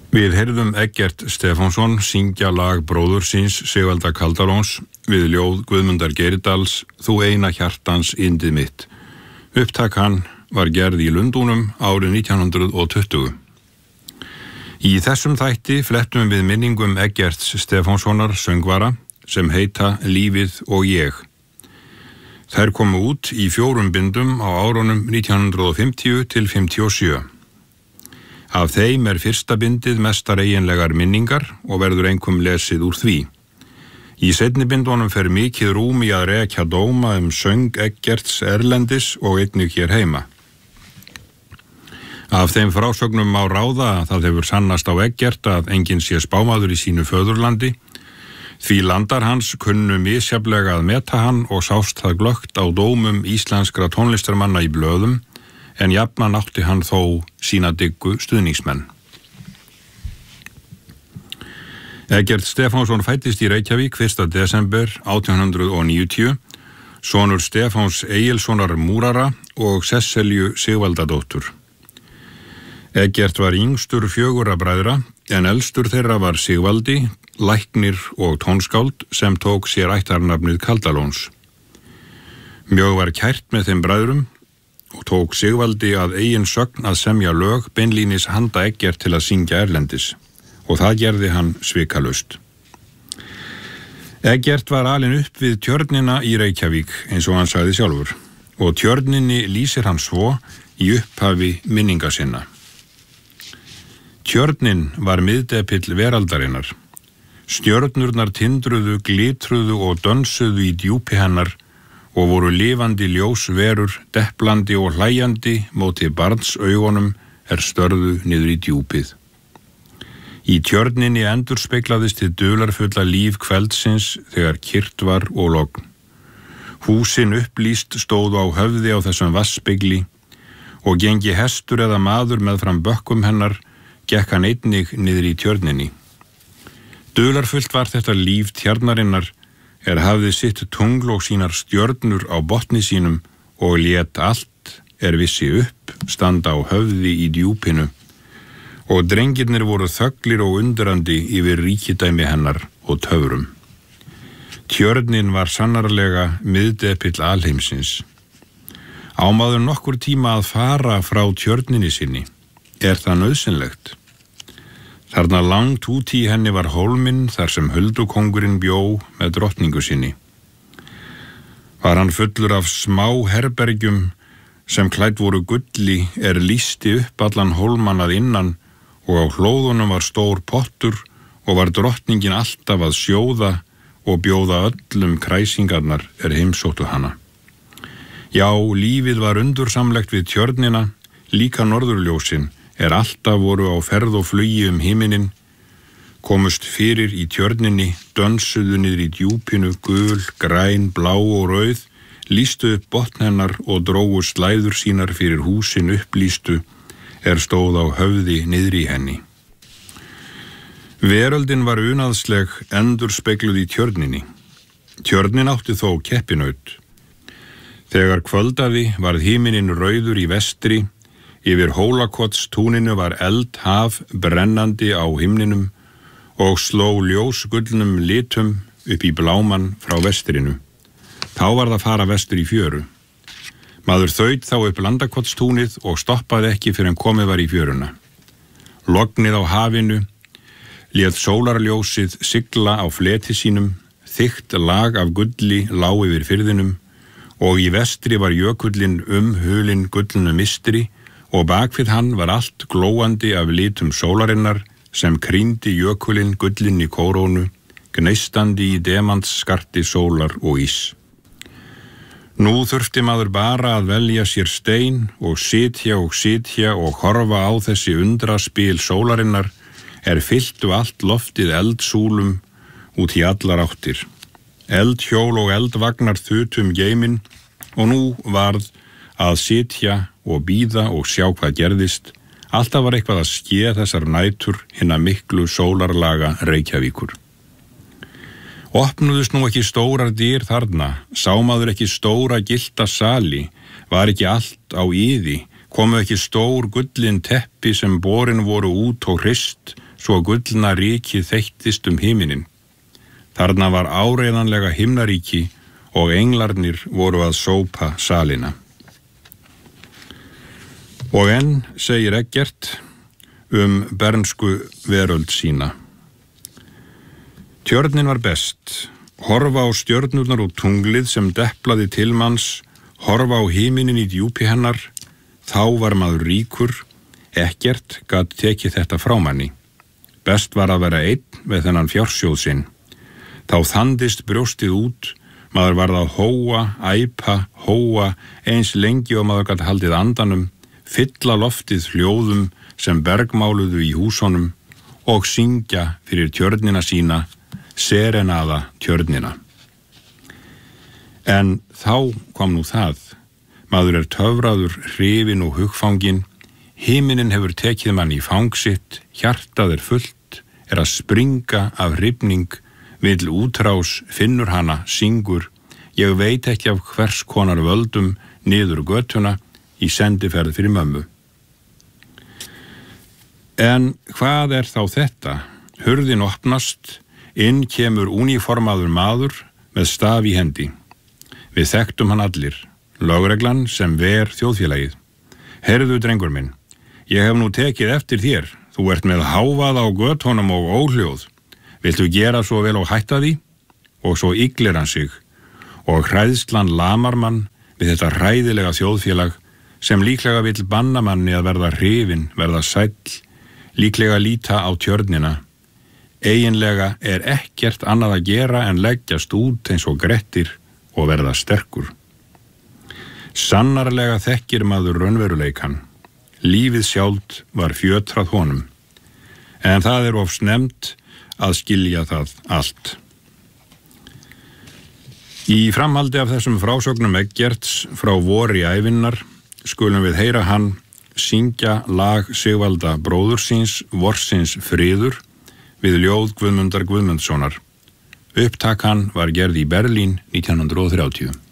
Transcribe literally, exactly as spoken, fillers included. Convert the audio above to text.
Við heyrðum Eggert Stefánsson syngja lag bróður síns Sigvalda Kaldalóns við ljóð Guðmundar Geiridals Þú eina hjartans yndið mitt. Upptak hann var gerð í Lundúnum árið nítján hundruð tuttugu. Í þessum þætti flettum við minningum Eggerts Stefánssonar söngvara sem heita Lífið og ég. Þær komu út í fjórum bindum á árunum nítján hundruð fimmtíu til fimmtíu og sjö. Af þeim er fyrsta bindið mestar eiginlegar minningar og verður einkum lesið úr því. Í seinni bindunum fer mikið rúm í að rekja dóma um söng Eggerts erlendis og einnig hér heima. Af þeim frásögnum má ráða að það hefur sannast á Eggert að enginn sé spámaður í sínu föðurlandi, því landar hans kunnu misjafnlega að meta hann og sást það glöggt á dómum íslenskra tónlistarmanna í blöðum, en jafnan átti hann þó sína diggu stuðningsmenn. Eggert Stefánsson fæddist í Reykjavík fyrsta desember átján hundruð níutíu, sonur Stefáns Egilssonar múrara og Sesselju Sigvaldadóttur. Eggert var yngstur fjögurra bræðra, en elstur þeirra var Sigvaldi, læknir og tónskáld sem tók sér ættarnafnið Kaldalóns. Mjög var kært með þeim bræðrum og tók Sigvaldi að eigin sögn að semja lög beinlínis handa Eggert til að syngja erlendis, og það gerði hann svikalust. Eggert var alinn upp við tjörnina í Reykjavík, eins og hann sagði sjálfur, og tjörninni lýsir hann svo í upphafi minninga sinna. Tjörnin var miðdepill veraldarinnar. Stjörnurnar tindruðu, glitruðu og dönsuðu í djúpi hennar og voru lifandi ljósverur, depplandi og hlæjandi móti barnsaugunum er störðu niður í djúpið. Í tjörninni endurspeglaðist hið dularfulla líf kveldsins þegar kyrrt var og logn. Húsin upplýst stóð á höfði á þessum vatnsspegli og gengi hestur eða maður með fram bökkum hennar gekk hann einnig niður í tjörninni. Dularfullt var þetta líf tjarnarinnar er hafði sitt tungl og sínar stjörnur á botni sínum og lét allt er vissi upp standa á höfði í djúpinu og drengirnir voru þöglir og undrandi yfir ríkidæmi hennar og töfrum. Tjörnin var sannarlega miðdepill alheimsins. Á maður nokkur tíma að fara frá tjörninni sinni? Er það nauðsynlegt? Þarna langt út í henni var hólminn þar sem huldukóngurinn bjó með drottningu sinni. Var hann fullur af smá herbergjum sem klædd voru gulli er lýsti upp allan hólmann að innan og á hlóðunum var stór pottur og var drottningin alltaf að sjóða og bjóða öllum kræsingarnar er heimsóttu hana. Já, lífið var undursamlegt við tjörnina, líka norðurljósin er alltaf voru á ferð og flugi um himinin, komust fyrir í tjörninni, dönsuðu niður í djúpinu, gul, græn, blá og rauð, lýstu upp botn hennar og drógu slæður sínar fyrir húsin upplýstu, er stóð á höfði niður í henni. Veröldin var unaðsleg endurspegluð í tjörninni. Tjörnin átti þó keppinaut. Þegar kvöldaði varð himinin rauður í vestri, yfir Hólakotstúninu var eldhaf brennandi á himninum og sló ljósgullnum litum upp í bláman frá vestrinu. Þá var það fara vestur í fjöru. Maður þaut þá upp Landakotstúnið og stoppaði ekki fyrir en komið var í fjöruna. Lognið á hafinu, lét sólarljósið sigla á fleti sínum, þykkt lag af gulli lá yfir firðinum og í vestri var jökullinn umhulinn gullnu mistri og bakvið hann var allt glóandi af litum sólarinnar sem krýndi jökulinn gullinn í kórónu, gneistandi í demantsskarti sólar og ís. Nú þurfti maður bara að velja sér stein og sitja og sitja og horfa á þessi undraspil sólarinnar er fylltu allt loftið eldsúlum út í allar áttir. Eldhjól og eldvagnar þutum geiminn og nú varð að sitja og bíða og sjá hvað gerðist. Alltaf var eitthvað að ske þessar nætur hinna miklu sólarlaga Reykjavíkur. Opnuðust nú ekki stórar dyr þarna, sá maður ekki stóra gylta sali, var ekki allt á yði, komu ekki stór gullin teppi sem borin voru út og hrist, svo gullna ríki þeyttist um himinin. Þarna var áreiðanlega himnaríki og englarnir voru að sópa salina. Og enn segir Eggert um bernsku veröld sína. Tjörnin var best, horfa á stjörnurnar og tunglið sem deplaði til manns, horfa á himinin í djúpi hennar, þá var maður ríkur, ekkert gat tekið þetta frá manni. Best var að vera einn með þennan fjársjóð sinn. Þá þandist brjóstið út, maður varð að hóa, æpa, hóa, eins lengi og maður gat haldið andanum, fylla loftið hljóðum sem bergmáluðu í húsunum og syngja fyrir tjörnina sína, serenaða tjörnina. En þá kom nú það. Maður er töfraður, hrifinn og hugfanginn, himinin hefur tekið mann í fang sitt, hjartað er fullt, er að springa af hrifning, vill útrás, finnur hana, syngur, ég veit ekki af hvers konar völdum niður götuna í sendiferð fyrir mömmu. En hvað er þá þetta? Hurðin opnast, inn kemur úniformaður maður með staf í hendi. Við þekktum hann allir, lögreglan sem ver þjóðfélagið. Heyrðu, drengur minn, ég hef nú tekið eftir þér, þú ert með hávaða á götunum og óhljóð. Viltu gera svo vel og hætta því? Og svo yglir hann sig, og hræðslan lamar mann við þetta hræðilega þjóðfélag sem líklega vill banna manni að verða hrifinn, verða sæll, líklega líta á tjörnina. Eiginlega er ekkert annað að gera en leggjast út eins og grettir og verða sterkur. Sannarlega þekkir maður raunveruleikan. Lífið sjálft var fjötrað honum. En það er of snemmt að skilja það allt. Í framhaldi af þessum frásögnum Eggerts frá vori ævinnar skulum við heyra hann syngja lag Sigvalda bróður síns, vorsins friður, við ljóð Guðmundar Guðmundssonar. Upptakan var gerð í Berlín nítján hundruð og þrjátíu.